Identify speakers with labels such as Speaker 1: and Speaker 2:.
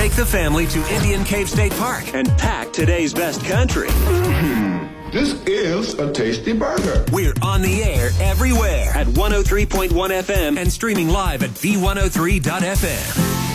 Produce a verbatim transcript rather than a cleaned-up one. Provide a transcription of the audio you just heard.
Speaker 1: Take the family to Indian Cave State Park and pack today's best country.
Speaker 2: This is a tasty burger.
Speaker 1: We're on the air everywhere at one oh three point one F M and streaming live at V one oh three dot F M.